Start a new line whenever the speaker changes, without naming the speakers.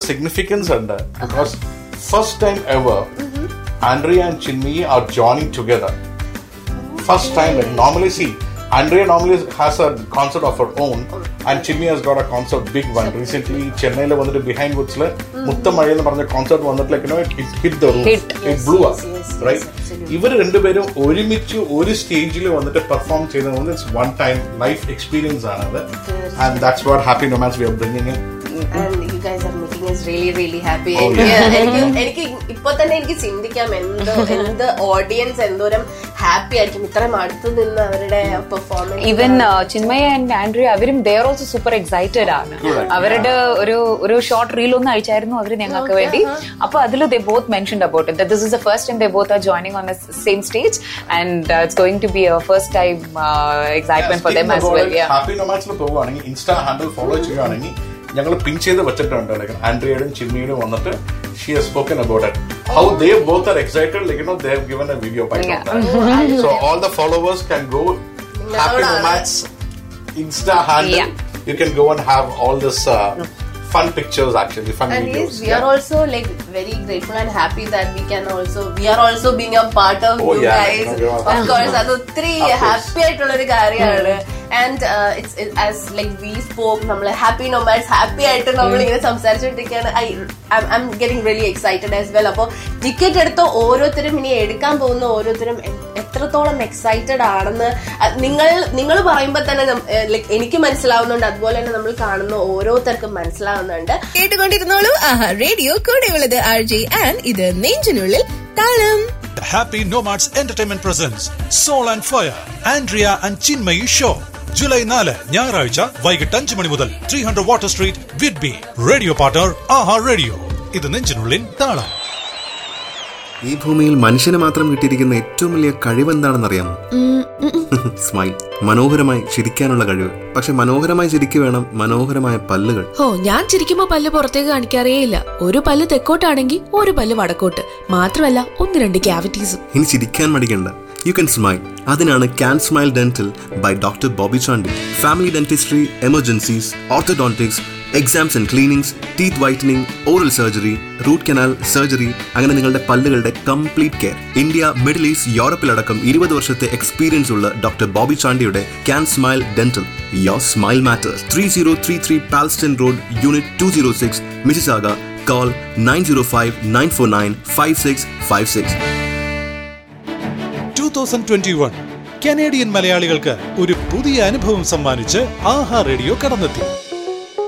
significance under because first time ever Andrea and Chinmay are joining together. First time, like normally see, Andrea normally has a concert of her own and Chinmay has got a concert, big one. Recently, Chennai le vandu behind woods le Muttam Mazhai nu paranja concert vandattu like it hit the roof. It blew up, right? ഇവർ രണ്ടുപേരും ഒരുമിച്ച് ഒരു സ്റ്റേജിൽ വന്നിട്ട് perform ചെയ്തത് it's one time life experience ആണത്. And that's what happy nomads V R bringing in.
And you guys are making us really really happy. എനിക്ക് ഇപ്പൊ തന്നെ എനിക്ക് ചിന്തിക്കാം എന്ത് ഓഡിയൻസ് എന്തോരം ഹാപ്പി ആയിരിക്കും ഇത്രയും അടുത്ത് നിന്ന് അവരുടെ performance.
Even Chinmaya and Andrea അവരും they are also super excited ആണ്. അവരുടെ ഒരു ഷോർട്ട് റീൽ ഒന്ന് അയച്ചായിരുന്നു അവര് ഞങ്ങൾക്ക് വേണ്ടി. അപ്പൊ അതിൽ ദേ both mentioned about it this is the first time they both are joining on the same stage and it's going to B A first time excitement for them as well.
Happy നൊമാഡ്സിൽ പോവുകയാണെങ്കിൽ insta handle follow ചെയ്യുകയാണെങ്കിൽ ഞങ്ങൾ പിൻ ചെയ്ത് വെച്ചിട്ടുണ്ട്. Like ആൻഡ്രിയയുടെയും ചിന്മയുടെയും വന്നിട്ട് she has spoken about it, how they both are excited, like they have given a video by that. So all the followers can go Happy Nomads Insta handle. You can go and have all this fun pictures, actually fun
and
videos.
Yes, we are also like very grateful and happy that we are also being a part of you guys. Of course adu three happy aayittulla oru karyana. And it's as like we spoke nammal happy nomads happy aayittu nammal ingane samsarichittikkana. I'm getting really excited as well. appo ticket edutho ഓരോരുത്തരും ഇനി എടുക്കാൻ പോകുന്ന ഓരോരുത്തരും എത്രത്തോളം excited ആണെന്ന് നിങ്ങൾ പറയുമ്പോൾ തന്നെ ലൈക്ക് എനിക്ക് മനസ്സിലാവുന്നുണ്ട്. അതുപോലെ തന്നെ നമ്മൾ കാണുന്ന ഓരോരുത്തർക്കും മനസ്സിലാവുന്നുണ്ട്.
കേട്ടുകൊണ്ടിരുന്നോളൂ ആഹാ റേഡിയോ. കൂടെയുള്ളത് RJ ആൻഡ് ഇത് നെഞ്ചിനുള്ളിൽ താളം.
Happy Nomads Entertainment presents Soul and Fire Andrea and Chinmayi Show. July 4 ഞായറാഴ്ച വൈകിട്ട് 5 മണി മുതൽ 300 water street Whidbey. Radio partner ആഹാ റേഡിയോ. ഇത് നെഞ്ചിനുള്ളിൽ താളം.
ഈ ഭൂമിയിൽ മനുഷ്യന് മാത്രം കിട്ടിയിരിക്കുന്ന ഏറ്റവും വലിയ കഴിവ് എന്താണെന്നറിയാമോ? സ്മൈൽ. മനോഹരമായി ചിരിക്കാനുള്ള കഴിവ്. പക്ഷെ മനോഹരമായി ചിരിക്കു വേണം മനോഹരമായ പല്ലുകൾ.
ഞാൻ ചിരിക്കുമ്പോ പല്ല് പുറത്തേക്ക് കാണിക്കാറേയില്ല. ഒരു പല്ല് തെക്കോട്ടാണെങ്കിൽ ഒരു പല്ല് വടക്കോട്ട്. മാത്രമല്ല 1-2 ക്യാവിറ്റീസും.
ഇനി ചിരിക്കാൻ മടിക്കണ്ട. You can smile. അതിനാണ് Can Smile Dental by Dr. Bobby Chandi. Family dentistry, emergencies, orthodontics, exams and cleanings, teeth whitening, oral surgery, root canal surgery, അങ്ങനെ നിങ്ങളുടെ പല്ലുകളുടെ complete care. India, middle east, യൂറോപ്പിലടക്കം 20 വർഷത്തെ എക്സ്പീരിയൻസ് ഉള്ള ഡോക്ടർ ബോബി ചാണ്ടിയുടെ Can Smile Dental. Your smile matters. 3033 Palston Road, Unit 206, Mississauga. Call 905-949-5656.
2021 Canadian മലയാളികൾക്ക് ഒരു പുതിയ അനുഭവം സമ്മാനിച്ച് ആഹാ റേഡിയോ കടന്നെത്തി.